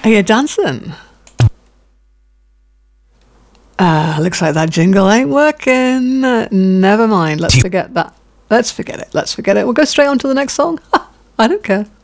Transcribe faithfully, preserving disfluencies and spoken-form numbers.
Are you dancing? Ah, looks like that jingle ain't working. Uh, never mind. Let's forget that. Let's forget it. Let's forget it. We'll go straight on to the next song. I don't care.